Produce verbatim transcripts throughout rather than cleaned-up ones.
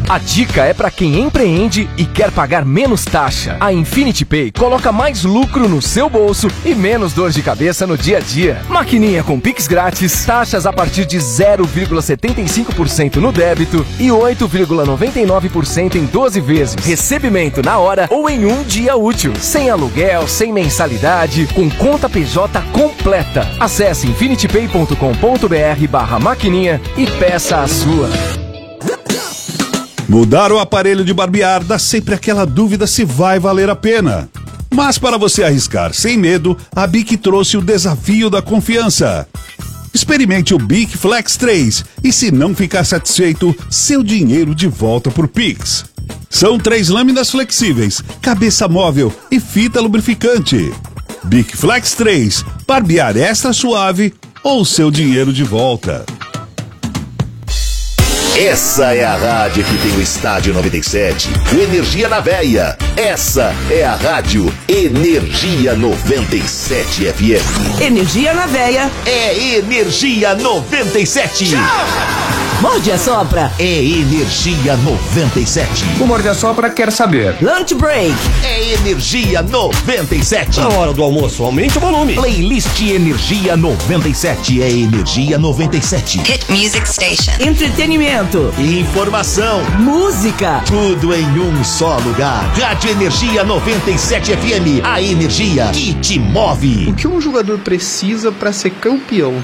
A dica é para quem empreende e quer pagar menos taxa. A Infinity Pay coloca mais lucro no seu bolso e menos dor de cabeça no dia a dia. Maquininha com Pix grátis, taxas a partir de zero vírgula setenta e cinco por cento no débito e oito vírgula noventa e nove por cento em doze vezes. Recebimento na hora ou em um dia útil. Sem aluguel, sem mensalidade, com conta P J completa. Acesse infinitypay ponto com ponto br barra maquininha e peça a sua. Mudar o aparelho de barbear dá sempre aquela dúvida se vai valer a pena. Mas para você arriscar sem medo, a Bic trouxe o desafio da confiança. Experimente o Bic Flex três e, se não ficar satisfeito, seu dinheiro de volta por Pix. São três lâminas flexíveis, cabeça móvel e fita lubrificante. Bic Flex três, barbear extra suave ou seu dinheiro de volta. Essa é a rádio que tem o Estádio noventa e sete, o Energia na Veia. Essa é a rádio Energia noventa e sete F M. Energia na Veia é Energia noventa e sete. Morde a Sopra é Energia noventa e sete. O Morde a Sopra quer saber. Lunch Break é Energia noventa e sete. Na hora do almoço, aumente o volume. Playlist Energia noventa e sete é Energia noventa e sete. Hit Music Station. Entretenimento, informação, música, tudo em um só lugar. Rádio Energia noventa e sete F M, a energia que te move. O que um jogador precisa para ser campeão?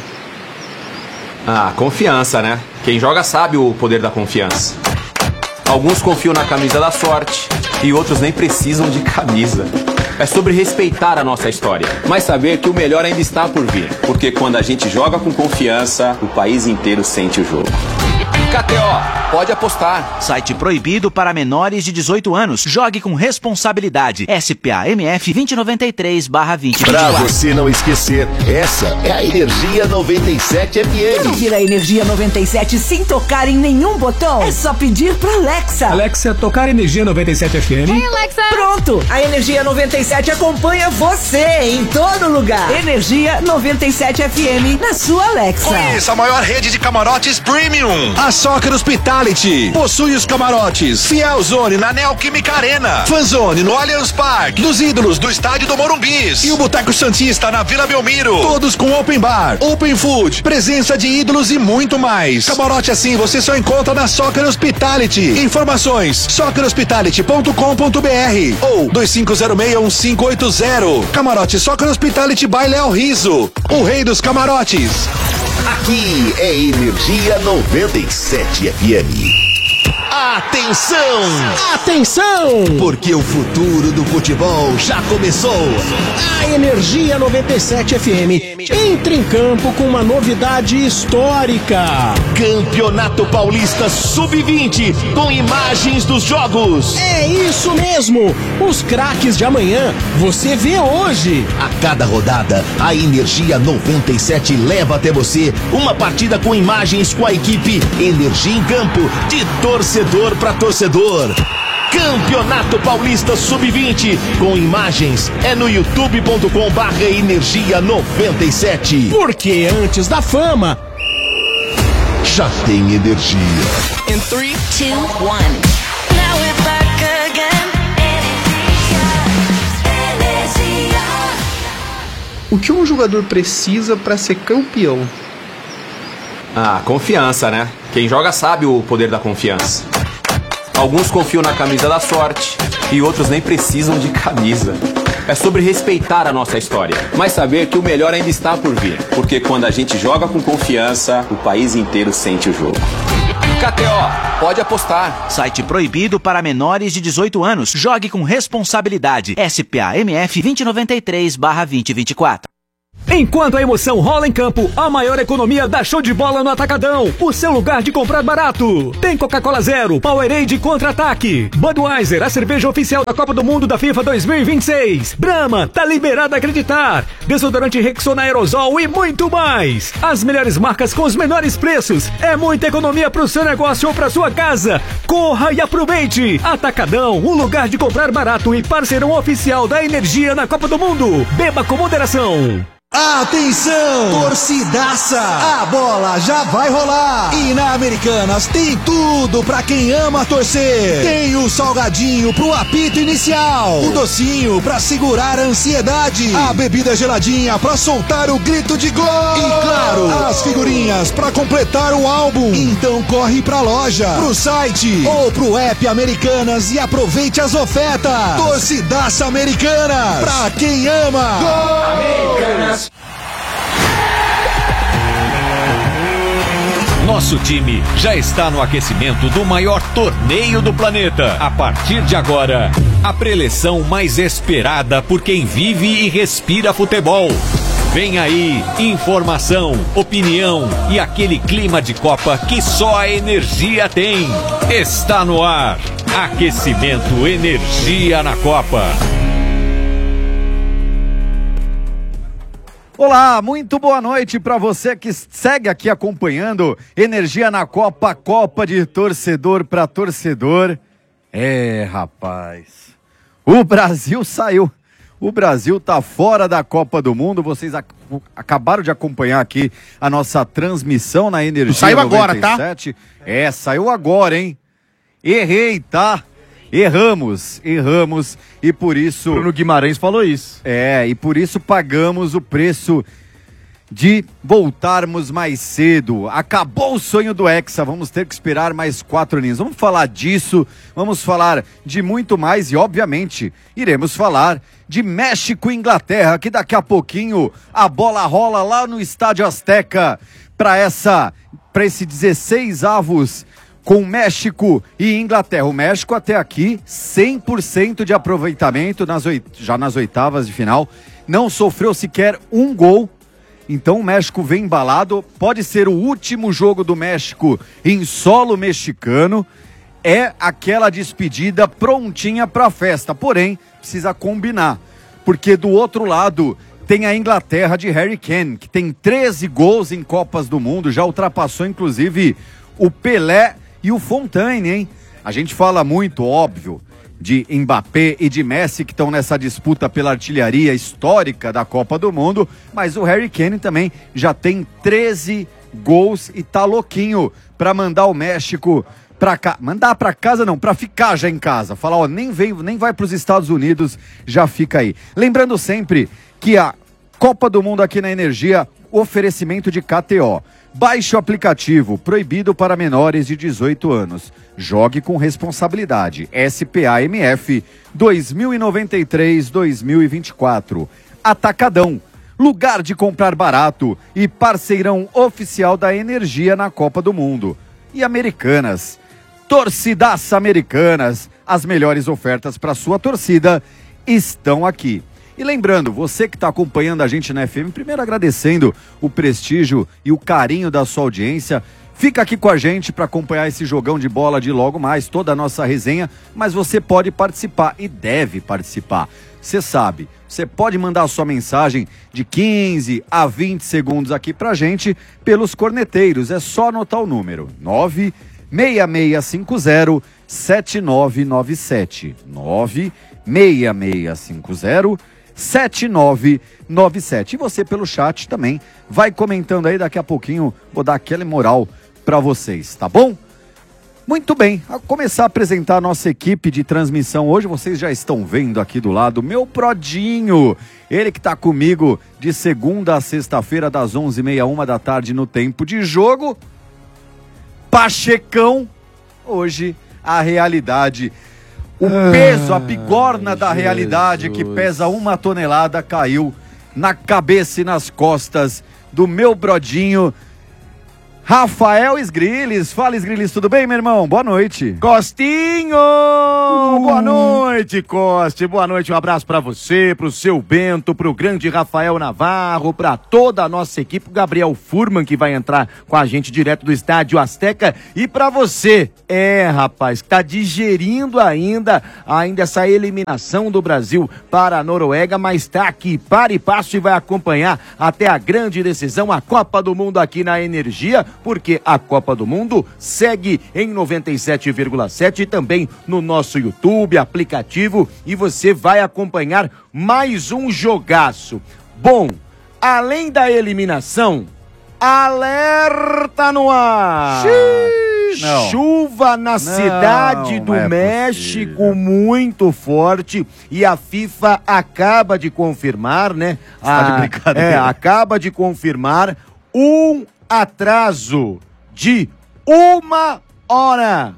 Ah, confiança, né? Quem joga sabe o poder da confiança. Alguns confiam na camisa da sorte e outros nem precisam de camisa. É sobre respeitar a nossa história, mas saber que o melhor ainda está por vir. Porque quando a gente joga com confiança, o país inteiro sente o jogo. K T O, pode apostar. Site proibido para menores de dezoito anos. Jogue com responsabilidade. S P A M F vinte noventa e três barra vinte vinte e quatro. Pra você não esquecer, essa é a Energia noventa e sete F M. Quer ouvir a Energia noventa e sete sem tocar em nenhum botão? É só pedir pra Alexa. Alexa, tocar Energia noventa e sete F M. Hey, Alexa. Pronto, a Energia noventa e sete acompanha você em todo lugar. Energia noventa e sete F M na sua Alexa. Conheça a maior rede de camarotes premium. A Soccer Hospitality possui os camarotes Fiel Zone na Neoquímica Arena, Fanzone no Allianz Parque, nos ídolos do estádio do Morumbis e o Boteco Santista na Vila Belmiro. Todos com open bar, open food, presença de ídolos e muito mais. Camarote assim você só encontra na Soccer Hospitality. Informações soccer hospitality ponto com ponto br ou dois cinco zero seis um cinco oito zero. Camarote Soccer Hospitality by Léo Riso, o rei dos camarotes. Aqui é Energia noventa e sete F M. Atenção! Atenção! Porque o futuro do futebol já começou. A Energia noventa e sete F M entra em campo com uma novidade histórica. Campeonato Paulista sub vinte com imagens dos jogos. É isso mesmo! Os craques de amanhã você vê hoje. A cada rodada, a Energia noventa e sete leva até você uma partida com imagens com a equipe Energia em Campo, de torcedor para torcedor. Campeonato Paulista sub vinte com imagens é no youtube ponto com barra energia noventa e sete. Porque antes da fama já tem energia. In three, two, one. Now we're back again. Energia. O que um jogador precisa para ser campeão? Ah, confiança, né? Quem joga sabe o poder da confiança. Alguns confiam na camisa da sorte e outros nem precisam de camisa. É sobre respeitar a nossa história, mas saber que o melhor ainda está por vir. Porque quando a gente joga com confiança, o país inteiro sente o jogo. K T O, pode apostar. Site proibido para menores de dezoito anos. Jogue com responsabilidade. S P A M F vinte noventa e três barra vinte vinte e quatro. Enquanto a emoção rola em campo, a maior economia dá show de bola no Atacadão. O seu lugar de comprar barato. Tem Coca-Cola Zero, Powerade Contra-Ataque, Budweiser, a cerveja oficial da Copa do Mundo da FIFA dois mil e vinte e seis. Brahma, tá liberado a acreditar. Desodorante Rexona Aerosol e muito mais. As melhores marcas com os menores preços. É muita economia pro seu negócio ou pra sua casa. Corra e aproveite. Atacadão, um lugar de comprar barato e parceirão oficial da Energia na Copa do Mundo. Beba com moderação. Atenção, torcidaça, a bola já vai rolar e na Americanas tem tudo pra quem ama torcer. Tem o salgadinho pro apito inicial, o docinho pra segurar a ansiedade, a bebida geladinha pra soltar o grito de gol e claro, as figurinhas pra completar o álbum. Então corre pra loja, pro site ou pro app Americanas e aproveite as ofertas. Torcidaça Americanas, pra quem ama. Gol! Americanas. Nosso time já está no aquecimento do maior torneio do planeta. A partir de agora, a preleção mais esperada por quem vive e respira futebol. Vem aí, informação, opinião e aquele clima de Copa que só a Energia tem. Está no ar, Aquecimento Energia na Copa. Olá, muito boa noite para você que segue aqui acompanhando Energia na Copa, Copa de torcedor para torcedor. É, rapaz, o Brasil saiu, o Brasil tá fora da Copa do Mundo. Vocês ac- acabaram de acompanhar aqui a nossa transmissão na Energia saiu agora, noventa e sete. Tá? É, saiu agora, hein? Errei, tá? Erramos, erramos e por isso... Bruno Guimarães falou isso. É, e por isso pagamos o preço de voltarmos mais cedo. Acabou o sonho do Hexa, vamos ter que esperar mais quatro aninhos. Vamos falar disso, vamos falar de muito mais e, obviamente, iremos falar de México e Inglaterra, que daqui a pouquinho a bola rola lá no Estádio Azteca para essa, para esse dezesseis avos com México e Inglaterra. O México até aqui, cem por cento de aproveitamento, nas oit... já nas oitavas de final, não sofreu sequer um gol. Então o México vem embalado, pode ser o último jogo do México em solo mexicano, é aquela despedida prontinha para a festa, porém precisa combinar, porque do outro lado tem a Inglaterra de Harry Kane, que tem treze gols em Copas do Mundo, já ultrapassou inclusive o Pelé e o Fontaine, hein? A gente fala muito, óbvio, de Mbappé e de Messi que estão nessa disputa pela artilharia histórica da Copa do Mundo, mas o Harry Kane também já tem treze gols e tá louquinho pra mandar o México pra cá. Mandar pra casa não, pra ficar já em casa. Falar, ó, nem vem, nem vai pros Estados Unidos, já fica aí. Lembrando sempre que a Copa do Mundo aqui na Energia, oferecimento de K T O. Baixe o aplicativo, proibido para menores de dezoito anos. Jogue com responsabilidade. S P A M F dois mil e noventa e três a dois mil e vinte e quatro. Atacadão, lugar de comprar barato e parceirão oficial da Energia na Copa do Mundo. E Americanas, torcidaça Americanas, as melhores ofertas para sua torcida estão aqui. E lembrando, você que está acompanhando a gente na F M, primeiro agradecendo o prestígio e o carinho da sua audiência, fica aqui com a gente para acompanhar esse jogão de bola de logo mais, toda a nossa resenha, mas você pode participar e deve participar. Você sabe, você pode mandar a sua mensagem de quinze a vinte segundos aqui pra gente pelos corneteiros, é só anotar o número nove seis seis cinco zero sete nove nove sete, nove seis seis cinco zero sete nove nove sete. E você pelo chat também vai comentando aí, daqui a pouquinho vou dar aquela moral pra vocês, tá bom? Muito bem, a começar a apresentar a nossa equipe de transmissão hoje, vocês já estão vendo aqui do lado, meu Prodinho, ele que tá comigo de segunda a sexta-feira das onze e meia, uma da tarde no tempo de jogo. Pachecão, hoje a realidade, o peso, a bigorna da realidade que pesa uma tonelada caiu na cabeça e nas costas do meu Brodinho, Rafael Esgriles. Fala, Esgriles, tudo bem, meu irmão? Boa noite. Costinho! Uh. Boa noite, Coste. Boa noite, um abraço pra você, pro seu Bento, pro grande Rafael Navarro, pra toda a nossa equipe, o Gabriel Furman, que vai entrar com a gente direto do Estádio Azteca, e pra você, é, rapaz, que tá digerindo ainda, ainda essa eliminação do Brasil para a Noruega, mas tá aqui, para e passo, e vai acompanhar até a grande decisão, a Copa do Mundo aqui na Energia, porque a Copa do Mundo segue em noventa e sete vírgula sete e também no nosso YouTube, aplicativo, e você vai acompanhar mais um jogaço. Bom, além da eliminação, alerta no ar! Não. Chuva na Não, cidade do é México possível. muito forte e a FIFA acaba de confirmar, né? Tá de A- brincadeira. É, acaba de confirmar um atraso de uma hora.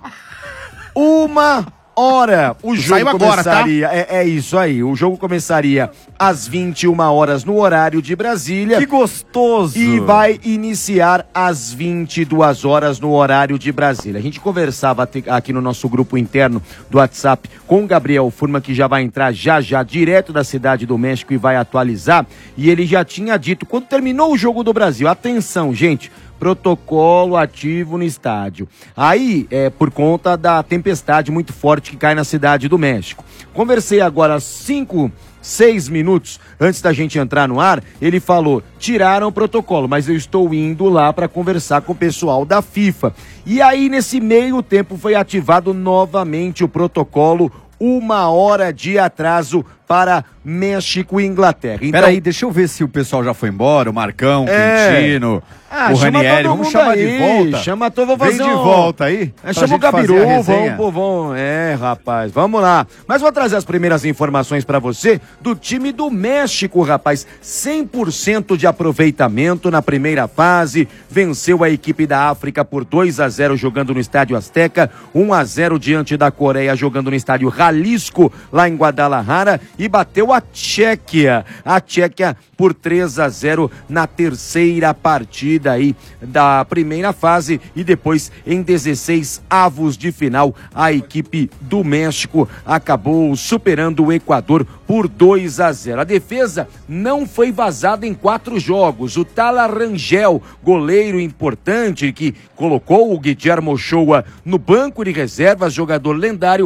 Uma hora. O jogo Saiu agora, tá? começaria. É, é isso aí. O jogo começaria às vinte e uma horas no horário de Brasília. Que gostoso! E vai iniciar às vinte e duas horas no horário de Brasília. A gente conversava te- aqui no nosso grupo interno do WhatsApp com o Gabriel Furman, que já vai entrar já já direto da cidade do México e vai atualizar. E ele já tinha dito, quando terminou o jogo do Brasil, atenção, gente, protocolo ativo no estádio. Aí, é por conta da tempestade muito forte que cai na cidade do México. Conversei agora às cinco, seis minutos antes da gente entrar no ar, ele falou, tiraram o protocolo, mas eu estou indo lá para conversar com o pessoal da FIFA. E aí, nesse meio tempo, foi ativado novamente o protocolo, uma hora de atraso para México e Inglaterra. Então, Peraí, deixa eu ver se o pessoal já foi embora, o Marcão, o É. Quintino, Ah, o chama Ranieri, todo vamos mundo chamar aí, de volta. Chama todo, vou Vem fazer de um- volta aí. É, pra chama o gente fazer Gabiru, a resenha. vamos, vamos, é, rapaz, vamos lá. Mas vou trazer as primeiras informações pra você do time do México, rapaz. cem por cento de aproveitamento na primeira fase, venceu a equipe da África por dois a zero jogando no Estádio Azteca, um a zero diante da Coreia jogando no Estádio Jalisco, lá em Guadalajara, e bateu a Tchequia. A Tchequia por três a zero na terceira partida aí da primeira fase e depois em dezesseis avos de final a equipe do México acabou superando o Equador por dois a zero. A defesa não foi vazada em quatro jogos. O Tala Rangel, goleiro importante que colocou o Guillermo Ochoa no banco de reservas, jogador lendário,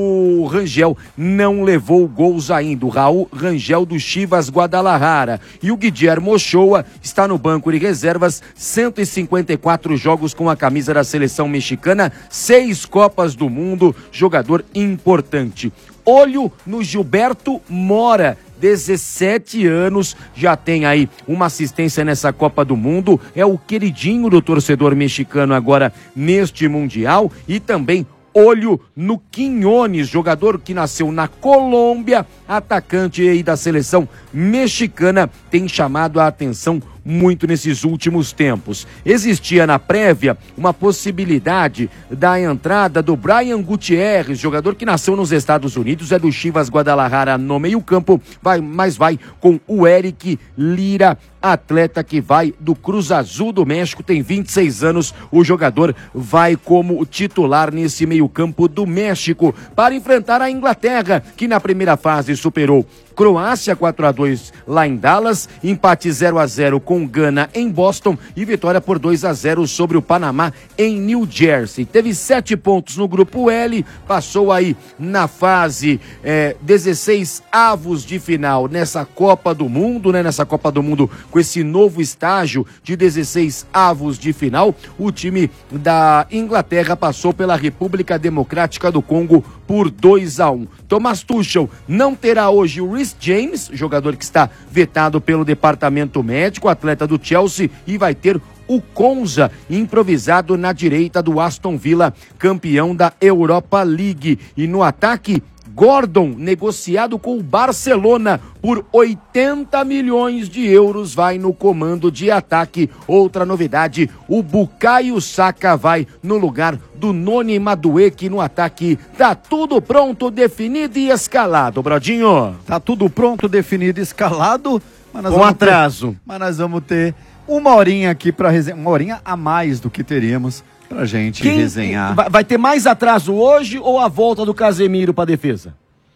o Rangel não levou gols ainda. O Raul Rangel do Chivas Guadalajara. E o Guillermo Ochoa está no banco de reservas, cento e cinquenta e quatro jogos com a camisa da seleção mexicana, seis Copas do Mundo, jogador importante. Olho no Gilberto Mora, dezessete anos, já tem aí uma assistência nessa Copa do Mundo, é o queridinho do torcedor mexicano agora neste Mundial, e também olho no Quinones, jogador que nasceu na Colômbia, atacante aí da seleção mexicana, tem chamado a atenção muito nesses últimos tempos. Existia na prévia uma possibilidade da entrada do Brian Gutierrez, jogador que nasceu nos Estados Unidos, é do Chivas Guadalajara no meio-campo, vai, mas vai com o Eric Lira, atleta que vai do Cruz Azul do México, tem vinte e seis anos, o jogador vai como titular nesse meio-campo do México para enfrentar a Inglaterra, que na primeira fase superou Croácia quatro a dois lá em Dallas, empate zero a zero com Gana em Boston e vitória por dois a zero sobre o Panamá em New Jersey. Teve sete pontos no grupo L, passou aí na fase eh, dezesseis avos de final nessa Copa do Mundo, né? Nessa Copa do Mundo com esse novo estágio de dezesseis avos de final. O time da Inglaterra passou pela República Democrática do Congo por dois a um. Thomas Tuchel não terá hoje o Reece James, jogador que está vetado pelo departamento médico, atleta do Chelsea, e vai ter o Konza, improvisado na direita do Aston Villa, campeão da Europa League. E no ataque, Gordon, negociado com o Barcelona por oitenta milhões de euros, vai no comando de ataque. Outra novidade, o Bukayo Saka vai no lugar do Noni Madueke no ataque. Tá tudo pronto, definido e escalado, Brodinho. Tá tudo pronto, definido e escalado. Mas nós Com vamos atraso. Ter, mas nós vamos ter uma horinha aqui para resenhar, uma horinha a mais do que teríamos pra gente Quem- resenhar. Vai, vai ter mais atraso hoje ou a volta do Casemiro pra defesa?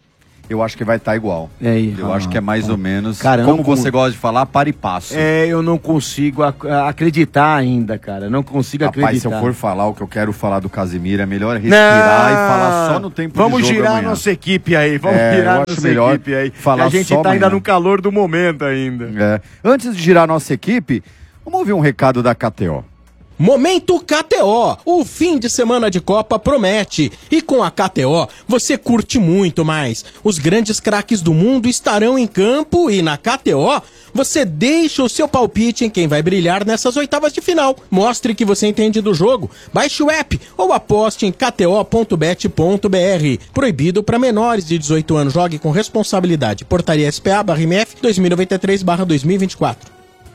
Eu acho que vai estar igual. É aí, eu ah, acho que é mais ah, ou menos, cara, como não você com- gosta de falar, para e passo. É, eu não consigo ac- acreditar ainda, cara. Não consigo Rapaz, acreditar. se eu for falar o que eu quero falar do Casemiro, é melhor respirar Não. e falar só no tempo Vamos de jogo girar a amanhã. nossa equipe aí, vamos É, girar eu a acho nossa melhor equipe aí. falar que a gente só tá ainda amanhã. no calor do momento ainda. É. Antes de girar a nossa equipe, vamos ouvir um recado da K T O. Momento K T O. O fim de semana de Copa promete. E com a K T O, você curte muito mais. Os grandes craques do mundo estarão em campo e na K T O, você deixa o seu palpite em quem vai brilhar nessas oitavas de final. Mostre que você entende do jogo. Baixe o app ou aposte em k t o ponto bet ponto b r. Proibido para menores de dezoito anos. Jogue com responsabilidade. Portaria S P A barra M F dois mil e noventa e três barra dois mil e vinte e quatro.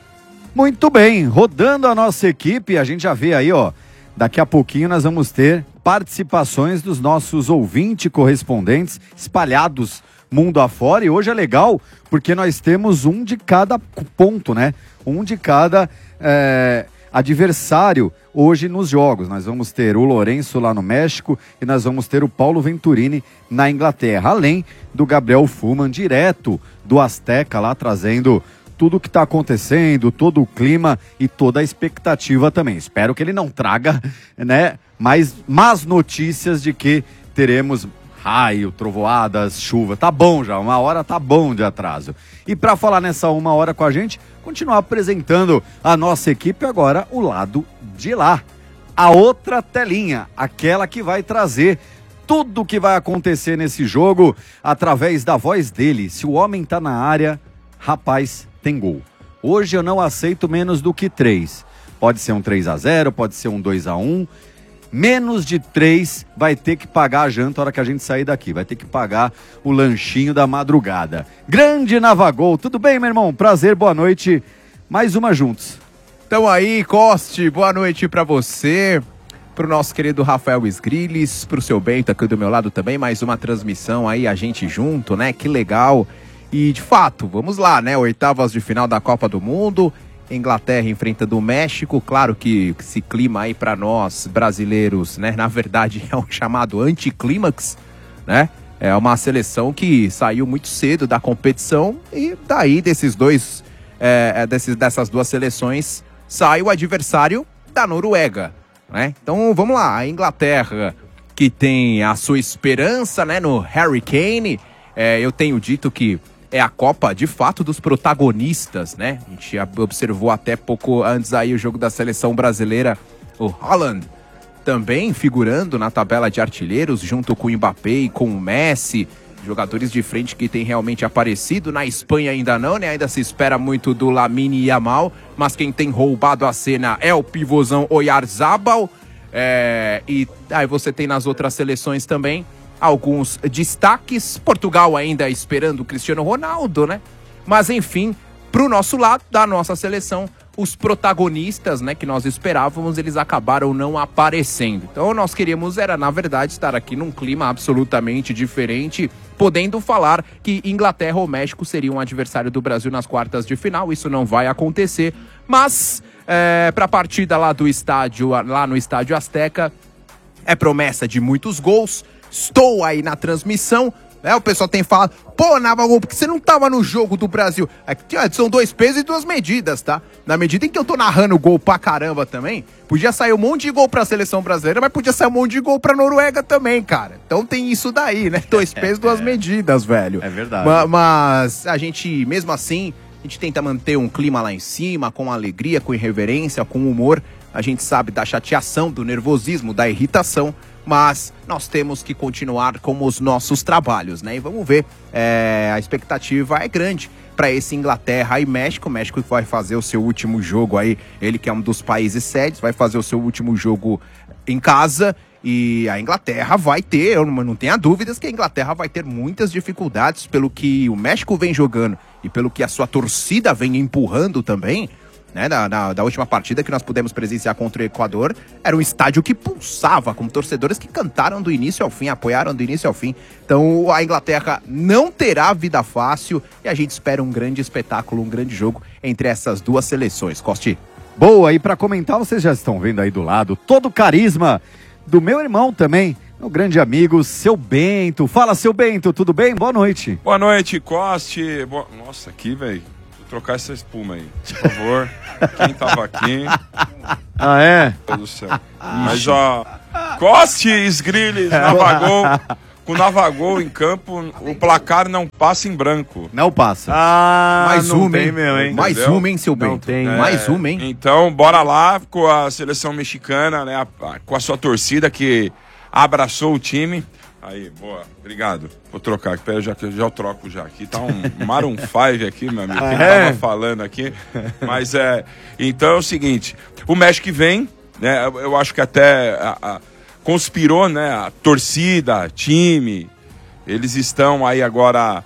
Muito bem, rodando a nossa equipe, a gente já vê aí, ó, daqui a pouquinho nós vamos ter participações dos nossos ouvintes correspondentes espalhados mundo afora, e hoje é legal porque nós temos um de cada ponto, né? Um de cada é, adversário hoje nos jogos. Nós vamos ter o Lourenço lá no México e nós vamos ter o Paulo Venturini na Inglaterra, além do Gabriel Fuhrmann, direto do Azteca lá, trazendo tudo o que está acontecendo, todo o clima e toda a expectativa também. Espero que ele não traga, né, mais más notícias de que teremos raio, trovoadas, chuva. Tá bom já, uma hora tá bom de atraso. E para falar nessa uma hora com a gente, continuar apresentando a nossa equipe agora, o lado de lá. A outra telinha, aquela que vai trazer tudo o que vai acontecer nesse jogo através da voz dele. Se o homem tá na área, rapaz, tem gol. Hoje eu não aceito menos do que três. Pode ser um três a zero, pode ser um dois a um. Menos de três vai ter que pagar a janta na hora que a gente sair daqui. Vai ter que pagar o lanchinho da madrugada. Grande Navagol, tudo bem, meu irmão? Prazer, boa noite. Mais uma juntos. Então aí, Coste, boa noite pra você, pro nosso querido Rafael Esgrilles, pro seu Bento aqui do meu lado também. Mais uma transmissão aí, a gente junto, né? Que legal. E, de fato, vamos lá, né? Oitavas de final da Copa do Mundo. Inglaterra enfrentando o México. Claro que esse clima aí para nós brasileiros, né? Na verdade, é um chamado anticlímax, né? É uma seleção que saiu muito cedo da competição. E daí, desses dois, é, desses, dessas duas seleções, sai o adversário da Noruega, né? Então, vamos lá. A Inglaterra, que tem a sua esperança, né? No Harry Kane. É, eu tenho dito que é a Copa, de fato, dos protagonistas, né? A gente observou até pouco antes aí o jogo da seleção brasileira, o Haaland também figurando na tabela de artilheiros, junto com o Mbappé e com o Messi, jogadores de frente que têm realmente aparecido. Na Espanha ainda não, né? Ainda se espera muito do Lamine Yamal, mas quem tem roubado a cena é o pivôzão Oyarzabal. É, e aí você tem nas outras seleções também alguns destaques. Portugal ainda esperando o Cristiano Ronaldo, né? Mas enfim, pro nosso lado, da nossa seleção, os protagonistas, né, que nós esperávamos, eles acabaram não aparecendo. Então nós queríamos, era na verdade, estar aqui num clima absolutamente diferente, podendo falar que Inglaterra ou México seriam um adversário do Brasil nas quartas de final. Isso não vai acontecer, mas é, pra partida lá do estádio, lá no Estádio Azteca, é promessa de muitos gols. Estou aí na transmissão, né? O pessoal tem falado, pô, Navagol, porque você não tava no jogo do Brasil? Aqui, ó, são dois pesos e duas medidas, tá? Na medida em que eu tô narrando gol pra caramba também, podia sair um monte de gol pra seleção brasileira, mas podia sair um monte de gol pra Noruega também, cara. Então tem isso daí, né? Dois pesos e duas medidas, velho. É verdade. Ma- Mas a gente, mesmo assim, a gente tenta manter um clima lá em cima, com alegria, com irreverência, com humor. A gente sabe da chateação, do nervosismo, da irritação, mas nós temos que continuar com os nossos trabalhos, né? E vamos ver, é, a expectativa é grande para esse Inglaterra e México. O México vai fazer o seu último jogo aí, ele que é um dos países sedes, vai fazer o seu último jogo em casa. E a Inglaterra vai ter, eu não, não tenho dúvidas que a Inglaterra vai ter muitas dificuldades pelo que o México vem jogando e pelo que a sua torcida vem empurrando também. Né, da, da, da última partida que nós pudemos presenciar contra o Equador, era um estádio que pulsava, com torcedores que cantaram do início ao fim, apoiaram do início ao fim. Então a Inglaterra não terá vida fácil e a gente espera um grande espetáculo, um grande jogo entre essas duas seleções. Costi. Boa, e para comentar, vocês já estão vendo aí do lado todo o carisma do meu irmão também, meu grande amigo, seu Bento. Fala, seu Bento, tudo bem? Boa noite. Boa noite, Costi. Boa... Nossa, aqui, velho. Trocar essa espuma aí, por favor. Quem tava aqui? Ah, é? Meu Deus do céu. Mas, ó, Coste, Esgrilles, Navagol. com o Navagol em campo, o placar não passa em branco. Não passa. Ah, Mais não uma, tem hein? mesmo, hein? Mais Entendeu? uma, hein, seu Não Bento? tem. Mais uma, hein? Então, bora lá com a seleção mexicana, né? a- a- com a sua torcida que abraçou o time. Aí, boa, obrigado. Vou trocar aqui, pera, já, já eu troco já. Aqui tá um Maroon cinco aqui, meu amigo, que É. tava falando aqui. Mas é, então é o seguinte, o México vem, né? Eu, eu acho que até a- a- conspirou, né? A torcida, time, eles estão aí agora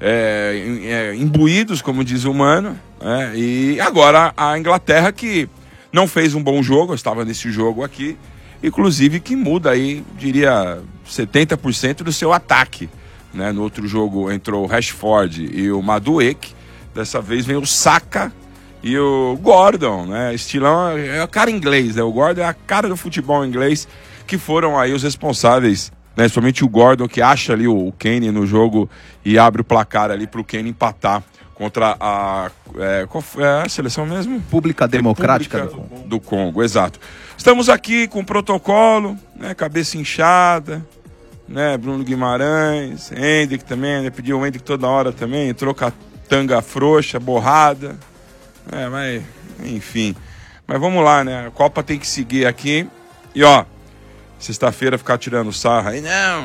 é, em- é, imbuídos, como diz o Mano, né? E agora a Inglaterra que não fez um bom jogo, eu estava nesse jogo aqui, inclusive que muda aí, diria, setenta por cento do seu ataque, né? No outro jogo entrou o Rashford e o Madueke, dessa vez vem o Saka e o Gordon, né? Estilão é o cara inglês, né? O Gordon é a cara do futebol inglês, que foram aí os responsáveis, né? Somente o Gordon que acha ali o, o Kane no jogo e abre o placar ali pro Kane empatar contra a... É, qual foi a seleção mesmo? Pública Democrática República do Congo. do Congo, exato. Estamos aqui com protocolo, né? Cabeça inchada, né? Bruno Guimarães, Hendrick também, né? Pediu o Hendrick toda hora também, entrou com a tanga frouxa, borrada, é, mas, enfim. Mas vamos lá, né? A Copa tem que seguir aqui. E ó, sexta-feira ficar tirando sarro aí, não,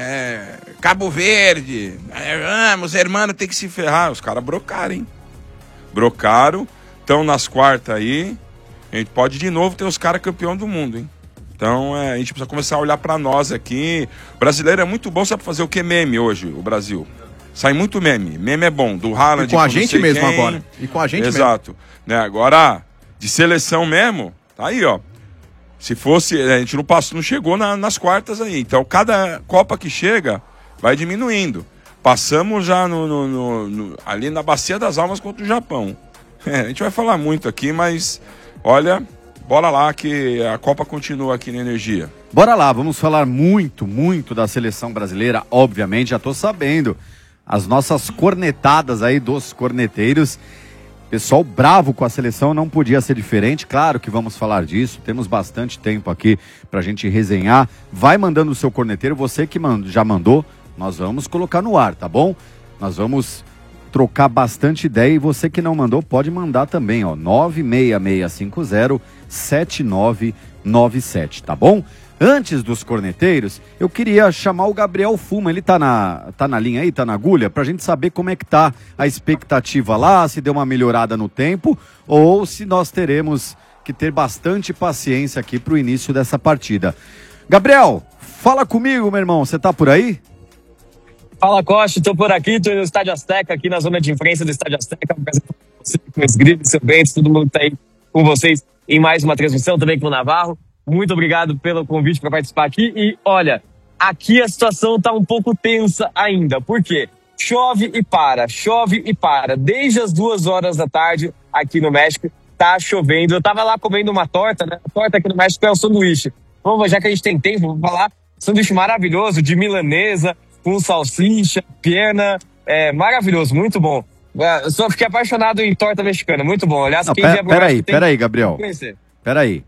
é. Cabo Verde, é, vamos, hermano, tem que se ferrar. Os caras brocaram, hein? Brocaram, estão nas quartas aí. A gente pode de novo ter os caras campeão do mundo, hein? Então é, a gente precisa começar a olhar pra nós aqui. O brasileiro é muito bom, sabe fazer o que? Meme hoje, o Brasil. Sai muito meme. Meme é bom. Do Haaland. E com a não gente sei mesmo quem. agora. E com a gente Exato. Né, agora, de seleção mesmo, tá aí, ó. Se fosse, a gente não passou, não chegou na- nas quartas aí. Então, cada Copa que chega, vai diminuindo. Passamos já no, no- no- no- ali na Bacia das Almas contra o Japão. É, a gente vai falar muito aqui, mas, olha, bora lá que a Copa continua aqui na Energia. Bora lá, vamos falar muito, muito da seleção brasileira, obviamente, já tô sabendo. As nossas cornetadas aí dos corneteiros. Pessoal bravo com a seleção, não podia ser diferente. Claro que vamos falar disso, temos bastante tempo aqui pra gente resenhar. Vai mandando o seu corneteiro, você que mand- já mandou, nós vamos colocar no ar, tá bom? Nós vamos trocar bastante ideia e você que não mandou pode mandar também, ó, nove seis seis cinco zero sete nove nove sete, tá bom? Antes dos corneteiros, eu queria chamar o Gabriel Fuma, ele tá na, tá na linha aí, tá na agulha, pra gente saber como é que tá a expectativa lá, se deu uma melhorada no tempo, ou se nós teremos que ter bastante paciência aqui pro início dessa partida. Gabriel, fala comigo, meu irmão, você tá por aí? Fala, Costa, tô por aqui, tô no Estádio Azteca, aqui na zona de imprensa do Estádio Azteca, um prazer com você, com os Grilhos, seu Bento, todo mundo que tá aí com vocês em mais uma transmissão, também com o Navarro. Muito obrigado pelo convite para participar aqui. E olha, aqui a situação tá um pouco tensa ainda. Por quê? Chove e para, chove e para. Desde as duas horas da tarde aqui no México, tá chovendo. Eu tava lá comendo uma torta, né? A torta aqui no México é um sanduíche. Vamos, já que a gente tem tempo, vamos falar. Sanduíche maravilhoso, de milanesa, com salsicha, perna. É maravilhoso, muito bom. Eu só fiquei apaixonado em torta mexicana, muito bom. Aliás, Não, quem pera, vier pro pera aí, México tem pera aí, que Gabriel. conhecer. Pera aí.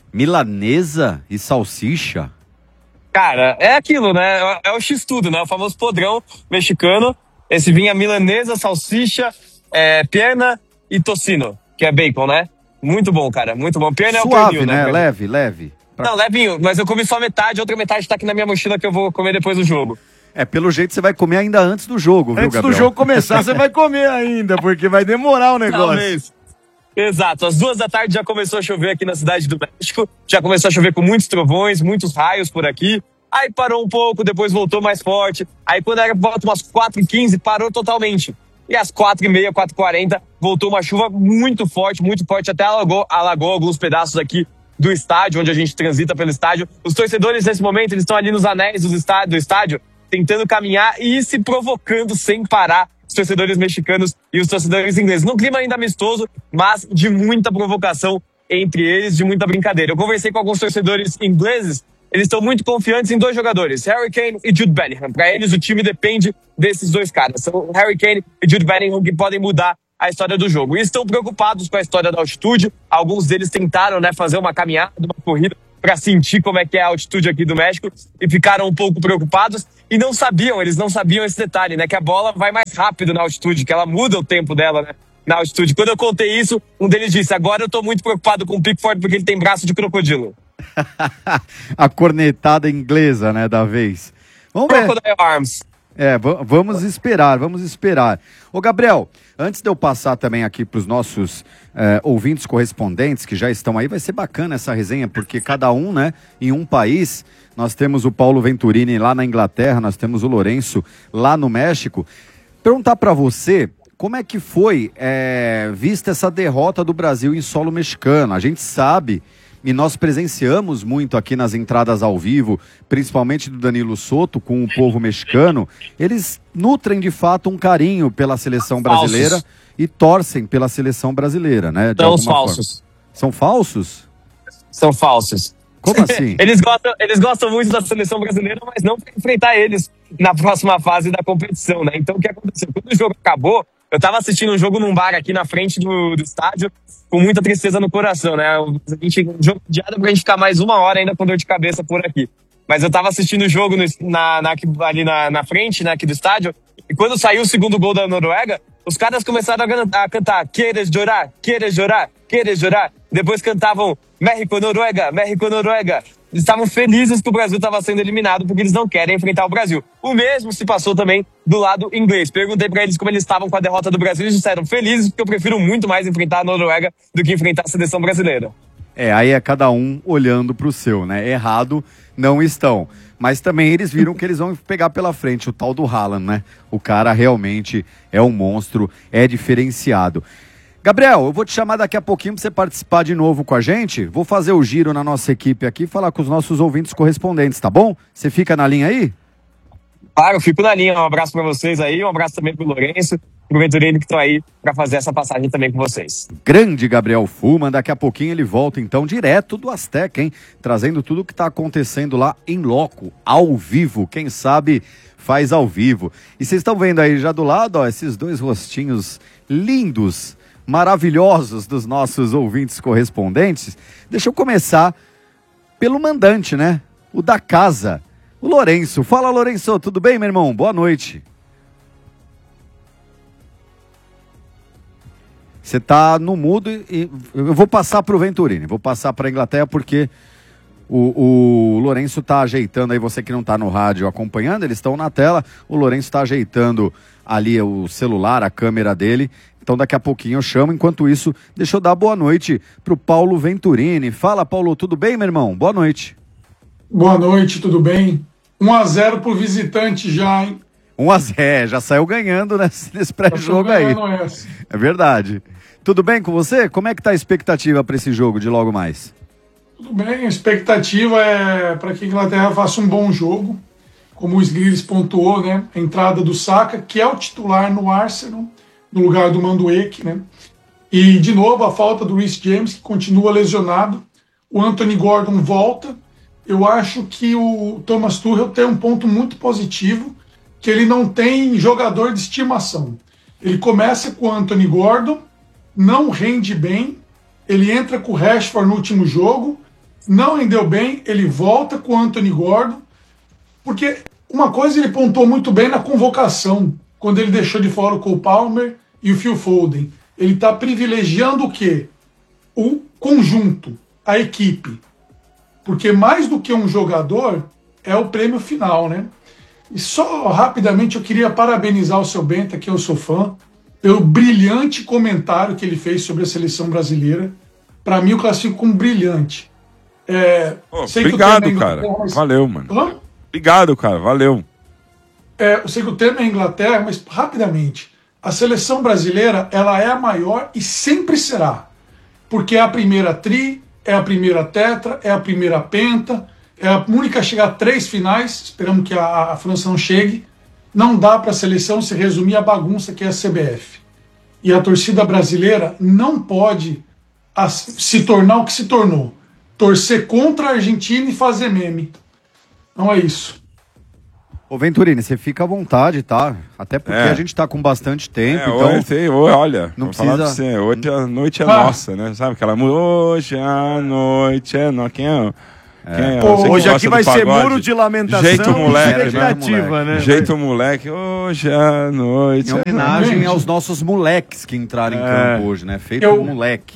Milanesa e salsicha? Cara, é aquilo, né? É o X-tudo, né? O famoso podrão mexicano. Esse vinha milanesa, salsicha, é, perna e tocino, que é bacon, né? Muito bom, cara, muito bom. Perna Suave, é o pernil, né? né? Leve, leve. Pra... Não, levinho, mas eu comi só metade, a outra metade tá aqui na minha mochila que eu vou comer depois do jogo. É, pelo jeito você vai comer ainda antes do jogo, viu, Antes Gabriel? do jogo começar, você vai comer ainda, porque vai demorar o negócio. Talvez. Exato, às duas da tarde já começou a chover aqui na cidade do México, já começou a chover com muitos trovões, muitos raios por aqui, aí parou um pouco, depois voltou mais forte, aí quando era volta umas quatro e quinze, parou totalmente. E às quatro e meia, quatro e quarenta, voltou uma chuva muito forte, muito forte, até alagou, alagou alguns pedaços aqui do estádio, onde a gente transita pelo estádio. Os torcedores, nesse momento, eles estão ali nos anéis do estádio, do estádio, tentando caminhar e se provocando sem parar, os torcedores mexicanos e os torcedores ingleses. Num clima ainda amistoso, mas de muita provocação entre eles, de muita brincadeira. Eu conversei com alguns torcedores ingleses, eles estão muito confiantes em dois jogadores, Harry Kane e Jude Bellingham. Para eles, o time depende desses dois caras. São Harry Kane e Jude Bellingham que podem mudar a história do jogo. E estão preocupados com a história da altitude. Alguns deles tentaram, né, fazer uma caminhada, uma corrida, para sentir como é que é a altitude aqui do México e ficaram um pouco preocupados. e não sabiam, eles não sabiam esse detalhe, né? Que a bola vai mais rápido na altitude, que ela muda o tempo dela, né? Na altitude. Quando eu contei isso, um deles disse, agora eu tô muito preocupado com o Pickford porque ele tem braço de crocodilo. A cornetada inglesa, né, da vez. Vamos ver. Crocodile Arms. É, vamos esperar, vamos esperar. Ô, Gabriel, antes de eu passar também aqui para os nossos é, ouvintes correspondentes que já estão aí, vai ser bacana essa resenha, porque cada um, né, em um país, nós temos o Paulo Venturini lá na Inglaterra, nós temos o Lourenço lá no México. Perguntar para você, como é que foi é, vista essa derrota do Brasil em solo mexicano? A gente sabe... E nós presenciamos muito aqui nas entradas ao vivo, principalmente do Danilo Soto, com o povo mexicano. Eles nutrem de fato um carinho pela seleção brasileira falsos. E torcem pela seleção brasileira, né? São os falsos. Forma. São falsos? São falsos. Como assim? eles, gostam, eles gostam muito da seleção brasileira, mas não para enfrentar eles na próxima fase da competição, né? Então o que aconteceu? Quando o jogo acabou, eu tava assistindo um jogo num bar aqui na frente do, do estádio, com muita tristeza no coração, né? A gente, um jogo adiado pra gente ficar mais uma hora ainda com dor de cabeça por aqui. Mas eu tava assistindo o jogo no, na, na, ali na, na frente, né, aqui do estádio, e quando saiu o segundo gol da Noruega, os caras começaram a, a cantar "Queres chorar? Queres chorar? Queres chorar?" Depois cantavam "México, Noruega, México, Noruega." Eles estavam felizes que o Brasil estava sendo eliminado porque eles não querem enfrentar o Brasil. O mesmo se passou também do lado inglês. Perguntei para eles como eles estavam com a derrota do Brasil e eles disseram felizes porque eu prefiro muito mais enfrentar a Noruega do que enfrentar a seleção brasileira. É, aí é cada um olhando pro seu, né? Errado não estão. Mas também eles viram que eles vão pegar pela frente o tal do Haaland, né? O cara realmente é um monstro, é diferenciado. Gabriel, eu vou te chamar daqui a pouquinho para você participar de novo com a gente. Vou fazer o giro na nossa equipe aqui e falar com os nossos ouvintes correspondentes, tá bom? Você fica na linha aí? Claro, eu fico na linha. Um abraço para vocês aí, um abraço também pro Lourenço, pro Venturini que estão aí para fazer essa passagem também com vocês. Grande Gabriel Fullmann, daqui a pouquinho ele volta então direto do Azteca, hein? Trazendo tudo o que tá acontecendo lá em loco, ao vivo, quem sabe faz ao vivo. E vocês estão vendo aí já do lado, ó, esses dois rostinhos lindos, maravilhosos dos nossos ouvintes correspondentes. Deixa eu começar pelo mandante, né? O da casa, o Lourenço. Fala, Lourenço, tudo bem, meu irmão? Boa noite. Você tá no mudo e eu vou passar pro Venturini, vou passar pra Inglaterra porque o, o Lourenço tá ajeitando aí, você que não tá no rádio acompanhando, eles estão na tela, o Lourenço tá ajeitando ali o celular, a câmera dele. Então daqui a pouquinho eu chamo. Enquanto isso, deixa eu dar boa noite pro Paulo Venturini. Fala, Paulo, tudo bem, meu irmão? Boa noite. Boa noite, tudo bem? um a zero pro visitante já, hein? um a zero, já saiu ganhando nesse, nesse pré-jogo aí. Essa. É verdade. Tudo bem com você? Como é que tá a expectativa para esse jogo de logo mais? Tudo bem, a expectativa é para que a Inglaterra faça um bom jogo. Como o Sgrills pontuou, né? A entrada do Saka, que é o titular no Arsenal, no lugar do Madueke, né? E, de novo, a falta do Reece James, que continua lesionado. O Anthony Gordon volta. Eu acho que o Thomas Tuchel tem um ponto muito positivo, que ele não tem jogador de estimação. Ele começa com o Anthony Gordon, não rende bem, ele entra com o Rashford no último jogo, não rendeu bem, ele volta com o Anthony Gordon, porque uma coisa ele pontuou muito bem na convocação, quando ele deixou de fora o Cole Palmer e o Phil Foden. Ele está privilegiando o quê? O conjunto, a equipe. Porque mais do que um jogador, é o prêmio final, né? E só rapidamente eu queria parabenizar o seu Benta, que eu sou fã, pelo brilhante comentário que ele fez sobre a seleção brasileira. Para mim, eu classifico como brilhante. É, oh, obrigado, cara. Mas... Valeu, mano. Hã? Obrigado, cara. Valeu. É, eu sei que o tema é Inglaterra, mas rapidamente. A seleção brasileira, ela é a maior e sempre será. Porque é a primeira tri, é a primeira tetra, é a primeira penta, é a única a chegar a três finais, esperamos que a, a França não chegue. Não dá para a seleção se resumir à bagunça que é a C B F. E a torcida brasileira não pode a, se tornar o que se tornou. Torcer contra a Argentina e fazer meme. Não é isso. Ô Venturini, você fica à vontade, tá? Até porque é. a gente tá com bastante tempo, é, então... Hoje, olha, não vou precisa... falar pra você, hoje a noite é ah. nossa, né? Sabe aquela música? Hoje a noite é nossa. Quem é? Quem é? Pô, Você que hoje gosta aqui do vai ser pagode. muro de lamentação Jeito e moleque, expectativa, né? né? Jeito moleque, hoje à noite. Em homenagem aos nossos moleques que entraram em É. campo hoje, né? Feito Eu- um moleque.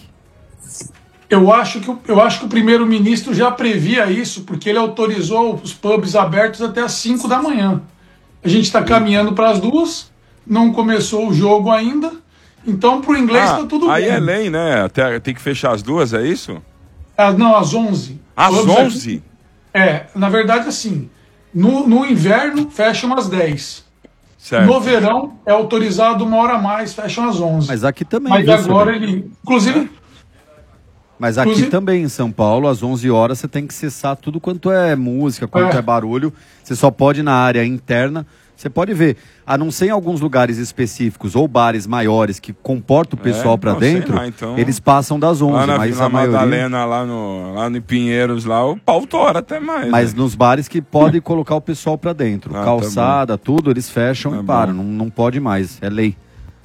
Eu acho que, o- eu acho que o primeiro-ministro já previa isso, porque ele autorizou os pubs abertos até às cinco da manhã. A gente está caminhando para as duas, não começou o jogo ainda, então para o inglês Ah, está tudo aí bem. é lei, né? Até, tem que fechar as duas, é isso? Ah, não, às onze. Às Pubs onze? aqui- É, na verdade, assim, no, no inverno fecham às dez. Certo. No verão é autorizado uma hora a mais, fecham às onze. Mas aqui também. Mas viu, agora Silvio? ele. Inclusive, Mas aqui Inclusive- também, em São Paulo, às onze horas, você tem que cessar tudo quanto é música, quanto É. é, barulho. Você só pode ir na área interna. Você pode ver, a não ser em alguns lugares específicos ou bares maiores que comportam o pessoal É, pra não, sei dentro, lá, então. eles passam das onze, Lá na mas Vila a maioria... Madalena, lá no, lá no Pinheiros, lá, o pau tora até mais. Mas né? nos bares que pode colocar o pessoal pra dentro. Ah, tá Calçada, tudo, eles fecham Tá e param. bom. Não, não pode mais, é lei.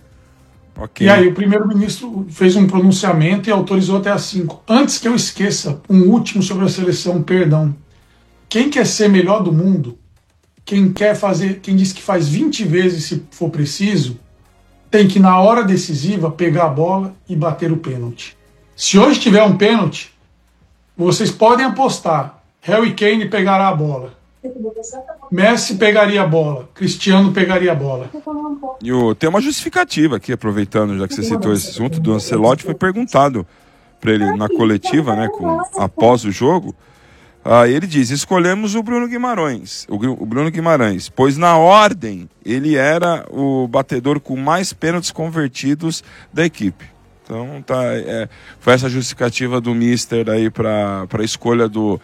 e aí o primeiro-ministro fez um pronunciamento e autorizou até às cinco. Antes que eu esqueça, um último sobre a seleção, perdão. Quem quer ser melhor do mundo, quem quer fazer, quem diz que faz vinte vezes se for preciso, tem que na hora decisiva pegar a bola e bater o pênalti. Se hoje tiver um pênalti, vocês podem apostar, Harry Kane pegará a bola, Messi pegaria a bola, Cristiano pegaria a bola. E o, tem uma justificativa aqui, aproveitando, já que você citou esse assunto, do Ancelotti foi perguntado para ele na coletiva, né, com, após o jogo. Aí ele diz: escolhemos o Bruno Guimarães, o, Gru- o Bruno Guimarães, pois na ordem ele era o batedor com mais pênaltis convertidos da equipe. Então tá, é, foi essa justificativa do Mister aí para a escolha do,